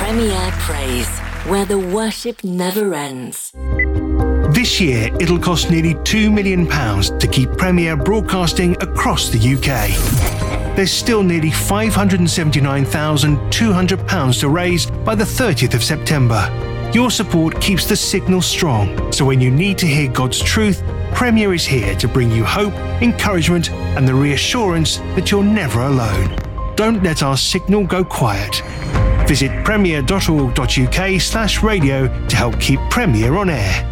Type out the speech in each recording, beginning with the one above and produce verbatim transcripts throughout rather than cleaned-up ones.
Premier Praise, where the worship never ends. This year, it'll cost nearly two million pounds to keep Premier broadcasting across the U K. There's still nearly five hundred seventy-nine thousand two hundred pounds to raise by the thirtieth of September. Your support keeps the signal strong, so when you need to hear God's truth, Premier is here to bring you hope, encouragement, and the reassurance that you're never alone. Don't let our signal go quiet. Visit premier.org.uk slash radio to help keep Premier on air.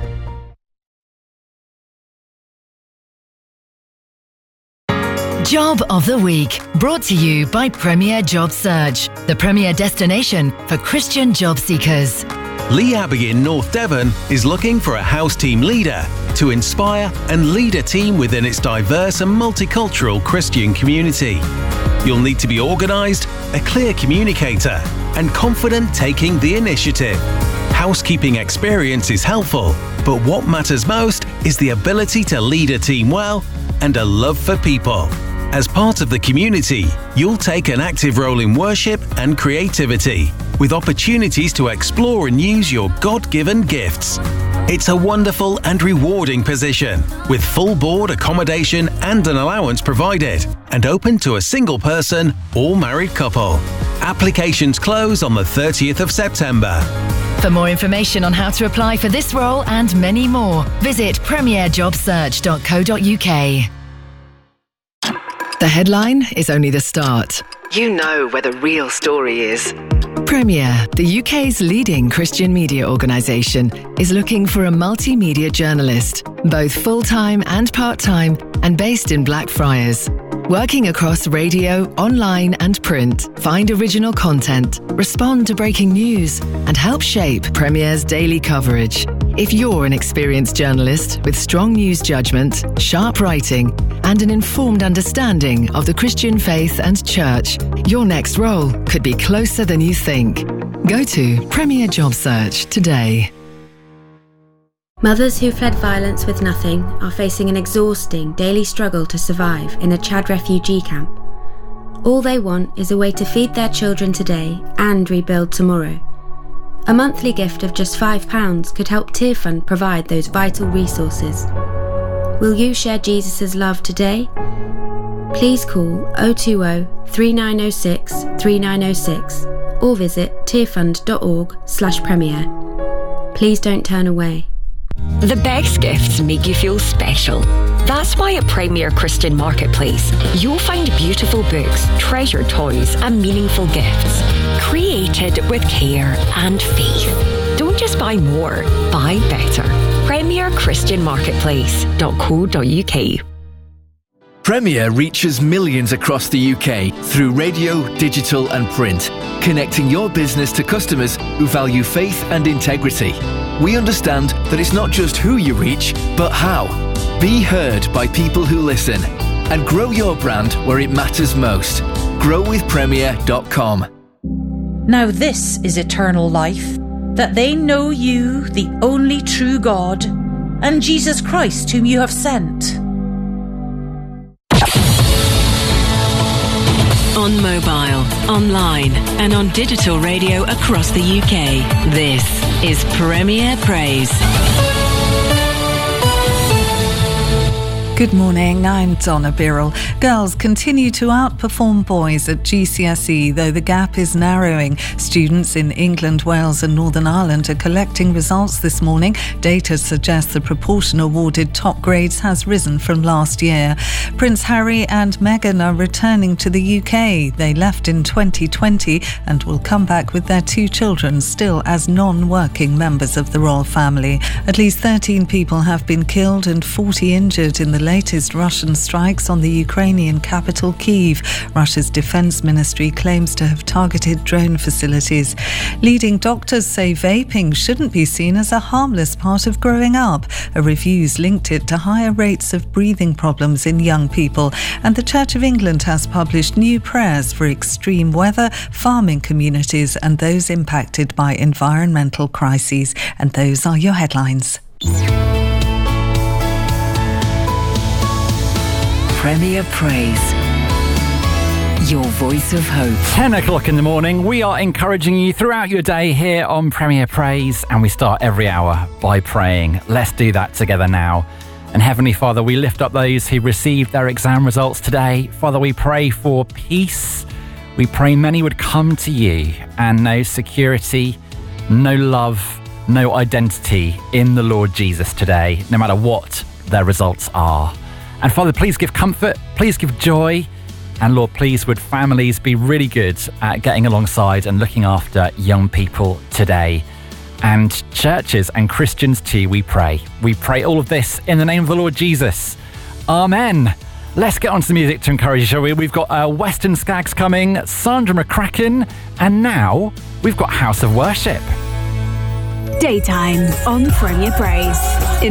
Job of the Week, brought to you by Premier Job Search, the premier destination for Christian job seekers. Lee Abbey in North Devon is looking for a house team leader to inspire and lead a team within its diverse and multicultural Christian community. You'll need to be organised, a clear communicator, and confident taking the initiative. Housekeeping experience is helpful, but what matters most is the ability to lead a team well and a love for people. As part of the community, you'll take an active role in worship and creativity, with opportunities to explore and use your God-given gifts. It's a wonderful and rewarding position, with full board accommodation and an allowance provided, and open to a single person or married couple. Applications close on the thirtieth of September. For more information on how to apply for this role and many more, visit premier job search dot co dot uk. The headline is only the start. You know where the real story is. Premier, the U K's leading Christian media organisation, is looking for a multimedia journalist, both full-time and part-time, and based in Blackfriars. Working across radio, online and print, find original content, respond to breaking news, and help shape Premier's daily coverage. If you're an experienced journalist with strong news judgment, sharp writing, and an informed understanding of the Christian faith and church, your next role could be closer than you think. Go to Premier Job Search today. Mothers who fled violence with nothing are facing an exhausting daily struggle to survive in a Chad refugee camp. All they want is a way to feed their children today and rebuild tomorrow. A monthly gift of just five pounds could help Tearfund provide those vital resources. Will you share Jesus' love today? Please call oh two oh, three nine oh six, three nine oh six or visit tearfund.org slash premier. Please don't turn away. The best gifts make you feel special. That's why at Premier Christian Marketplace, you'll find beautiful books, treasured toys, and meaningful gifts, created with care and faith. Don't just buy more, buy better. premier christian marketplace dot co dot uk. Premier reaches millions across the U K through radio, digital and print, connecting your business to customers who value faith and integrity. We understand that it's not just who you reach, but how. Be heard by people who listen and grow your brand where it matters most. grow with premier dot com. Now this is eternal life, that they know you, the only true God, and Jesus Christ whom you have sent. On mobile, online, and on digital radio across the U K, this is Premier Praise. Good morning, I'm Donna Birrell. Girls continue to outperform boys at G C S E, though the gap is narrowing. Students in England, Wales and Northern Ireland are collecting results this morning. Data suggests the proportion awarded top grades has risen from last year. Prince Harry and Meghan are returning to the U K. They left in twenty twenty and will come back with their two children, still as non-working members of the royal family. At least thirteen people have been killed and forty injured in the latest Russian strikes on the Ukrainian capital, Kyiv. Russia's defense ministry claims to have targeted drone facilities. Leading doctors say vaping shouldn't be seen as a harmless part of growing up. A review's linked it to higher rates of breathing problems in young people. And the Church of England has published new prayers for extreme weather, farming communities and those impacted by environmental crises. And those are your headlines. Premier Praise. your voice of hope. ten o'clock in the morning, we are encouraging you throughout your day here on Premier Praise, and we start every hour by praying. Let's do that together now. And Heavenly Father, we lift up those who received their exam results today. Father, we pray for peace. We pray many would come to you and know security, no love, no identity in the Lord Jesus today, no matter what their results are. And Father, please give comfort, please give joy, and Lord, please would families be really good at getting alongside and looking after young people today. And churches and Christians too, we pray. We pray all of this in the name of the Lord Jesus. Amen. Let's get on to the music to encourage you, shall we? We've got uh, Western Skags coming, Sandra McCracken, and now we've got House of Worship. Daytime on Premier Praise.